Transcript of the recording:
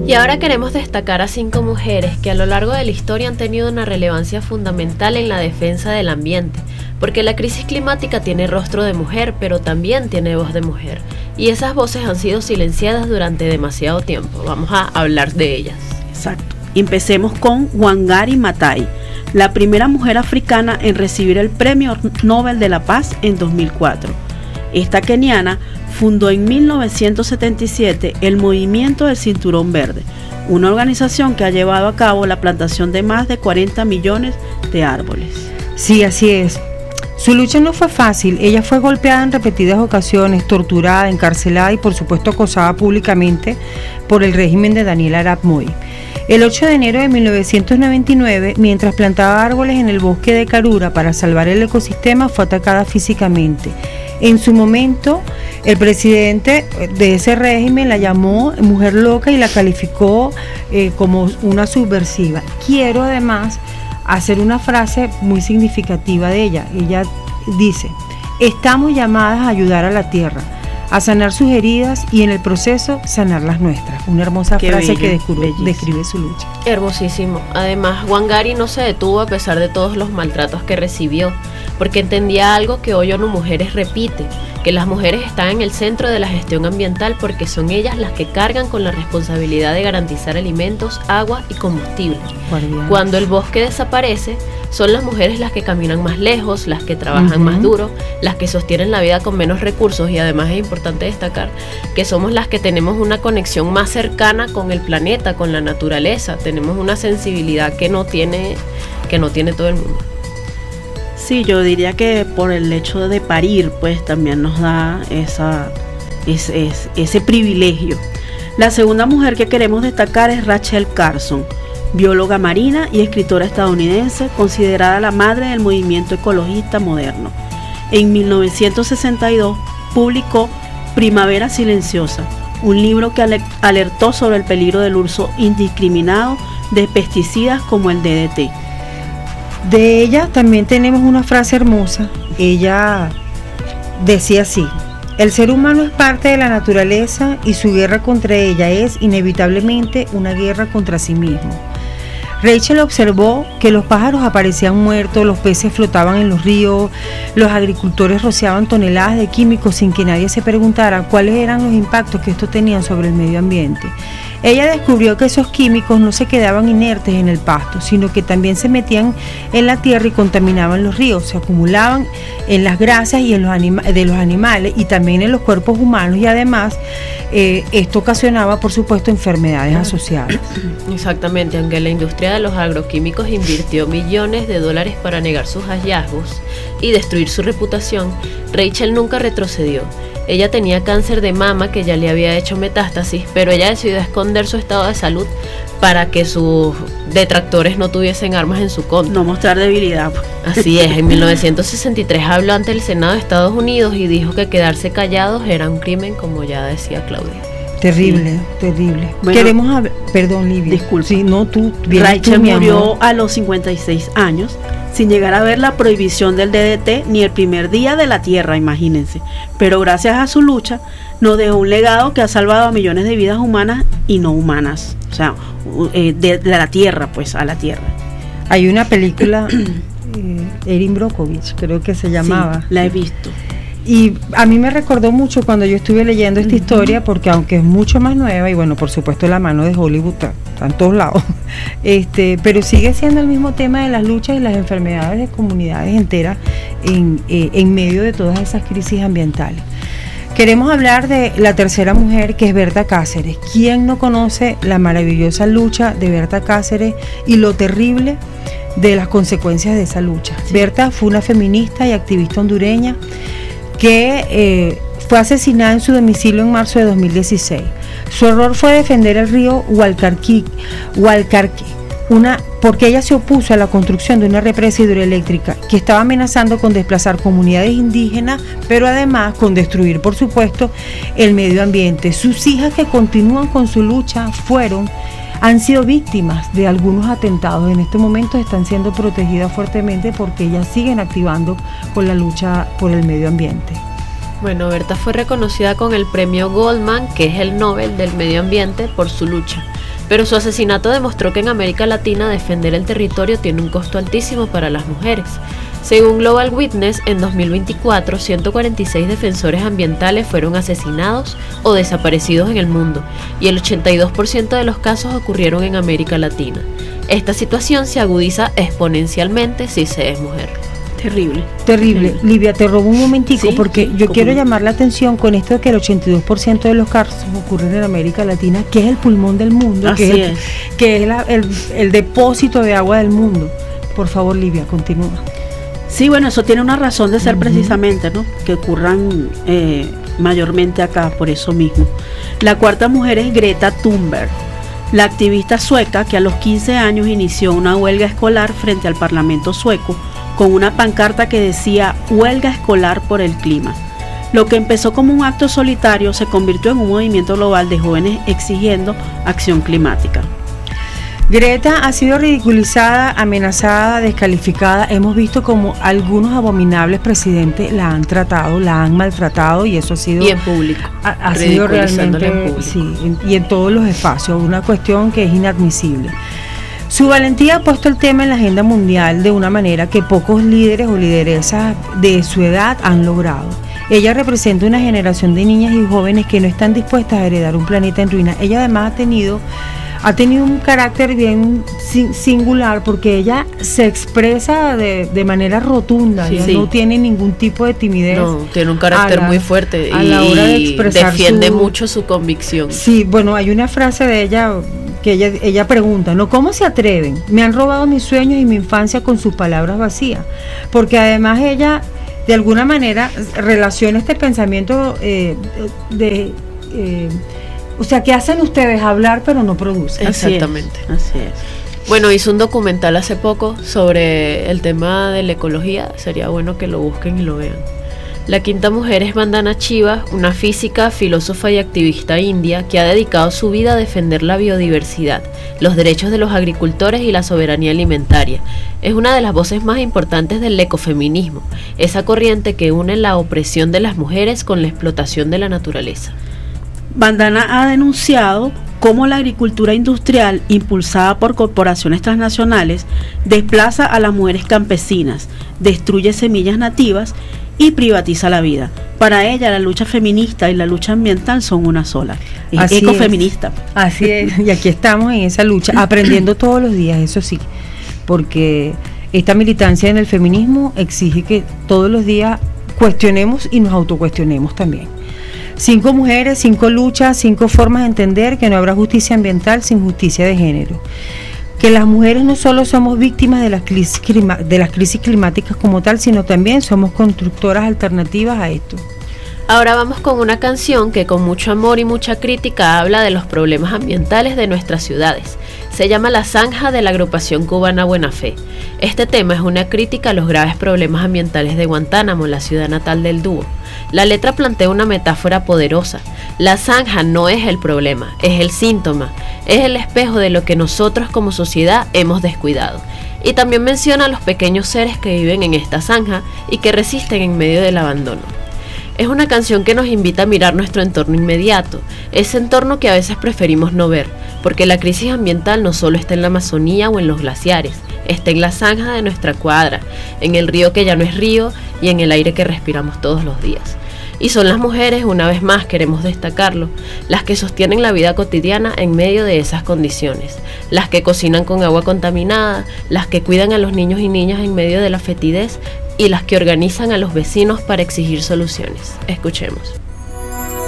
Y ahora queremos destacar a 5 mujeres que a lo largo de la historia han tenido una relevancia fundamental en la defensa del ambiente, porque la crisis climática tiene rostro de mujer, pero también tiene voz de mujer, y esas voces han sido silenciadas durante demasiado tiempo. Vamos a hablar de ellas. Exacto. Empecemos con Wangari Maathai, la primera mujer africana en recibir el Premio Nobel de la Paz en 2004. Esta keniana fundó en 1977 el Movimiento del Cinturón Verde, una organización que ha llevado a cabo la plantación de más de 40 millones de árboles. Sí, así es. Su lucha no fue fácil. Ella fue golpeada en repetidas ocasiones, torturada, encarcelada y por supuesto acosada públicamente por el régimen de Daniel Arap Moi. El 8 de enero de 1999, mientras plantaba árboles en el bosque de Karura para salvar el ecosistema, fue atacada físicamente. En su momento, el presidente de ese régimen la llamó mujer loca y la calificó como una subversiva. Quiero además hacer una frase muy significativa de ella. Ella dice: estamos llamadas a ayudar a la tierra, a sanar sus heridas y en el proceso sanar las nuestras. Una hermosa frase que describe su lucha. Hermosísimo. Además, Wangari no se detuvo a pesar de todos los maltratos que recibió, porque entendía algo que hoy ONU Mujeres repite, que las mujeres están en el centro de la gestión ambiental porque son ellas las que cargan con la responsabilidad de garantizar alimentos, agua y combustible. Cuando el bosque desaparece, son las mujeres las que caminan más lejos, las que trabajan más duro, las que sostienen la vida con menos recursos, y además es importante destacar que somos las que tenemos una conexión más cercana con el planeta, con la naturaleza. Tenemos una sensibilidad que no tiene todo el mundo. Sí, yo diría que por el hecho de parir, pues también nos da ese privilegio. La segunda mujer que queremos destacar es Rachel Carson, bióloga marina y escritora estadounidense, considerada la madre del movimiento ecologista moderno. En 1962 publicó Primavera Silenciosa, un libro que alertó sobre el peligro del uso indiscriminado de pesticidas como el DDT. De ella también tenemos una frase hermosa. Ella decía así: el ser humano es parte de la naturaleza y su guerra contra ella es inevitablemente una guerra contra sí mismo. Rachel observó que los pájaros aparecían muertos, los peces flotaban en los ríos, los agricultores rociaban toneladas de químicos sin que nadie se preguntara cuáles eran los impactos que estos tenían sobre el medio ambiente. Ella descubrió que esos químicos no se quedaban inertes en el pasto, sino que también se metían en la tierra y contaminaban los ríos, se acumulaban en las grasas y en de los animales y también en los cuerpos humanos, y además esto ocasionaba, por supuesto, enfermedades asociadas. Exactamente, aunque la industria de los agroquímicos invirtió millones de dólares para negar sus hallazgos y destruir su reputación, Rachel nunca retrocedió. Ella tenía cáncer de mama que ya le había hecho metástasis, pero ella decidió esconder su estado de salud para que sus detractores no tuviesen armas en su contra. No mostrar debilidad. Así es, en 1963 habló ante el Senado de Estados Unidos y dijo que quedarse callados era un crimen, como ya decía Claudia. Terrible, sí. Terrible. Bueno, queremos hablar, perdón, Livia. Disculpa. Sí, no, Rachel murió a los 56 años sin llegar a ver la prohibición del DDT ni el primer día de la Tierra, imagínense. Pero gracias a su lucha nos dejó un legado que ha salvado a millones de vidas humanas y no humanas. O sea, de la Tierra, pues, a la Tierra. Hay una película, Erin Brockovich, creo que se llamaba. Sí, la he visto. Y a mí me recordó mucho cuando yo estuve leyendo esta historia, porque aunque es mucho más nueva, y bueno, por supuesto la mano de Hollywood está en todos lados, pero sigue siendo el mismo tema de las luchas y las enfermedades de comunidades enteras en medio de todas esas crisis ambientales. Queremos hablar de la tercera mujer, que es Berta Cáceres. ¿Quién no conoce la maravillosa lucha de Berta Cáceres y lo terrible de las consecuencias de esa lucha? Sí. Berta fue una feminista y activista hondureña que fue asesinada en su domicilio en marzo de 2016. Su error fue defender el río Hualcarque, porque ella se opuso a la construcción de una represa hidroeléctrica que estaba amenazando con desplazar comunidades indígenas, pero además con destruir, por supuesto, el medio ambiente. Sus hijas, que continúan con su lucha, han sido víctimas de algunos atentados. En este momento están siendo protegidas fuertemente porque ellas siguen activando con la lucha por el medio ambiente. Bueno, Berta fue reconocida con el premio Goldman, que es el Nobel del Medio Ambiente, por su lucha. pero su asesinato demostró que en América Latina defender el territorio tiene un costo altísimo para las mujeres. Según Global Witness, en 2024, 146 defensores ambientales fueron asesinados o desaparecidos en el mundo, y el 82% de los casos ocurrieron en América Latina. Esta situación se agudiza exponencialmente si se es mujer. Terrible. Livia, te robo un momentico, Sí, porque yo ¿cómo quiero no? llamar la atención con esto de que el 82% de los casos ocurren en América Latina, que es el pulmón del mundo, Así que es el depósito de agua del mundo. Por favor, Livia, continúa. Sí, bueno, eso tiene una razón de ser precisamente, ¿no? Que ocurran mayormente acá, por eso mismo. La cuarta mujer es Greta Thunberg, la activista sueca que a los 15 años inició una huelga escolar frente al Parlamento sueco con una pancarta que decía "Huelga escolar por el clima". Lo que empezó como un acto solitario se convirtió en un movimiento global de jóvenes exigiendo acción climática. Greta ha sido ridiculizada, amenazada, descalificada. Hemos visto como algunos abominables presidentes la han tratado, la han maltratado, y eso ha sido... Y en público. Ha sido ridiculizándola en realmente, público. sí, y en todos los espacios, una cuestión que es inadmisible. Su valentía ha puesto el tema en la agenda mundial de una manera que pocos líderes o lideresas de su edad han logrado. Ella representa una generación de niñas y jóvenes que no están dispuestas a heredar un planeta en ruina. Ella además ha tenido un carácter bien singular, porque ella se expresa de manera rotunda, Sí, ella sí. no tiene ningún tipo de timidez. No, tiene un carácter muy fuerte a la hora de y expresar defiende mucho su convicción. Sí, bueno, hay una frase de ella que ella pregunta, ¿no? ¿Cómo se atreven? Me han robado mis sueños y mi infancia con sus palabras vacías. Porque además ella, de alguna manera, relaciona este pensamiento o sea, ¿qué hacen ustedes? Hablar pero no producen. Exactamente. Así es. Bueno, hizo un documental hace poco sobre el tema de la ecología. Sería bueno que lo busquen y lo vean. La quinta mujer es Vandana Shiva, una física, filósofa y activista india que ha dedicado su vida a defender la biodiversidad, los derechos de los agricultores y la soberanía alimentaria. Es una de las voces más importantes del ecofeminismo, esa corriente que une la opresión de las mujeres con la explotación de la naturaleza. Vandana ha denunciado cómo la agricultura industrial, impulsada por corporaciones transnacionales, desplaza a las mujeres campesinas, destruye semillas nativas y privatiza la vida. Para ella, la lucha feminista y la lucha ambiental son una sola. Es Así ecofeminista. Así es, y aquí estamos en esa lucha, aprendiendo todos los días, eso sí, porque esta militancia en el feminismo exige que todos los días cuestionemos y nos autocuestionemos también. 5 mujeres, 5 luchas, 5 formas de entender que no habrá justicia ambiental sin justicia de género. Que las mujeres no solo somos víctimas de las crisis climáticas como tal, sino también somos constructoras alternativas a esto. Ahora vamos con una canción que con mucho amor y mucha crítica habla de los problemas ambientales de nuestras ciudades. Se llama La Zanja, de la agrupación cubana Buena Fe. Este tema es una crítica a los graves problemas ambientales de Guantánamo, la ciudad natal del dúo. La letra plantea una metáfora poderosa. La zanja no es el problema, es el síntoma, es el espejo de lo que nosotros como sociedad hemos descuidado. Y también menciona a los pequeños seres que viven en esta zanja y que resisten en medio del abandono. Es una canción que nos invita a mirar nuestro entorno inmediato, ese entorno que a veces preferimos no ver, porque la crisis ambiental no solo está en la Amazonía o en los glaciares, está en la zanja de nuestra cuadra, en el río que ya no es río y en el aire que respiramos todos los días. Y son las mujeres, una vez más queremos destacarlo, las que sostienen la vida cotidiana en medio de esas condiciones, las que cocinan con agua contaminada, las que cuidan a los niños y niñas en medio de la fetidez y las que organizan a los vecinos para exigir soluciones. Escuchemos.